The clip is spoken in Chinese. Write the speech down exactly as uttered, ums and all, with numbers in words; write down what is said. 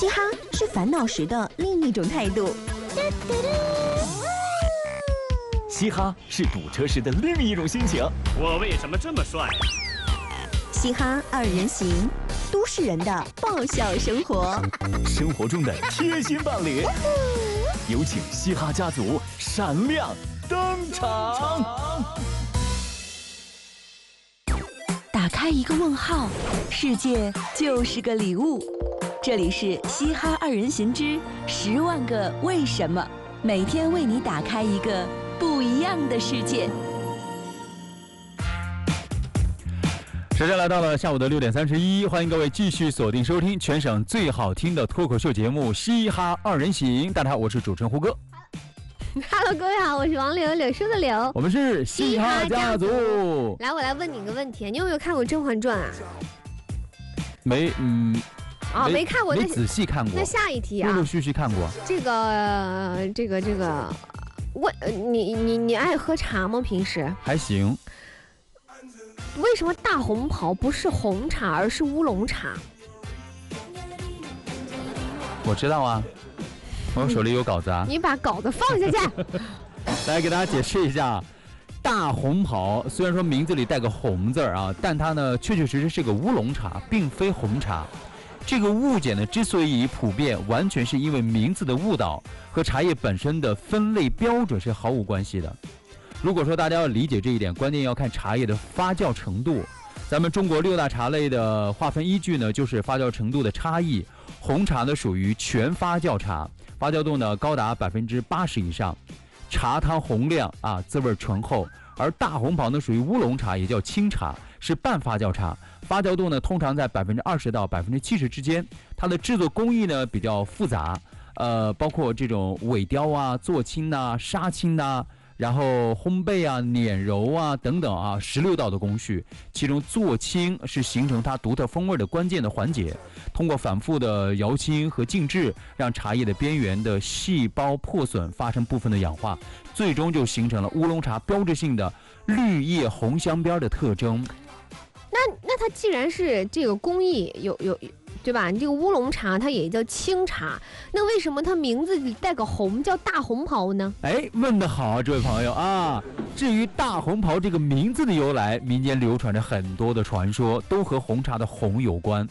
嘻哈是烦恼时的另一种态度。 嘻哈是堵车时的另一种心情。 我为什么这么帅？ 嘻哈二人行，都市人的爆笑生活， 生活中的贴心伴侣。有请嘻哈家族闪亮登场。 打开一个问号，世界就是个礼物。这里是嘻哈二人行之十万个为什么，每天为你打开一个不一样的世界。 时间来到了下午的六点三十一，欢迎各位继续锁定收听全省最好听的脱口秀节目《嘻哈二人行》。大家好，我是主持人胡歌。 Hello， 各位好，我是王柳，柳树的柳。 我们是嘻哈家族。 来，我来问你一个问题，你有没有看过《甄嬛传》啊？ 没，嗯。 啊、哦，没看过， 没仔细看过。 那下一题啊， 陆陆续续看过。 这个，这个，这个，问你，你，你爱喝茶吗？平时还行。 为什么大红袍不是红茶，而是乌龙茶？ 我知道啊，我手里有稿子啊。 你把稿子放下去。 来给大家解释一下，大红袍虽然说名字里带个红字啊，但它呢确确实实是个乌龙茶，并非红茶。这个误解呢，之所以普遍，完全是因为名字的误导，和茶叶本身的分类标准是毫无关系的。如果说大家要理解这一点，关键要看茶叶的发酵程度。咱们中国六大茶类的划分依据呢，就是发酵程度的差异。红茶呢属于全发酵茶，发酵度呢高达百分之八十以上，茶汤洪亮啊，滋味醇厚。而大红袍呢属于乌龙茶，也叫清茶，是半发酵茶，发酵度呢通常在百分之二十到百分之七十之间。它的制作工艺呢比较复杂，呃，包括这种萎雕啊、做青呐、杀青呐，然后烘焙啊、碾揉啊等等啊，十六道的工序。其中做青是形成它独特风味的关键的环节，通过反复的摇青和静置，让茶叶的边缘的细胞破损，发生部分的氧化，最终就形成了乌龙茶标志性的绿叶红镶边的特征。 那那它既然是这个工艺有有，对吧？你这个乌龙茶它也叫清茶，那为什么它名字里带个红叫大红袍呢？ 哎，问得好，这位朋友啊！至于大红袍这个名字的由来，民间流传着很多的传说，都和红茶的红有关。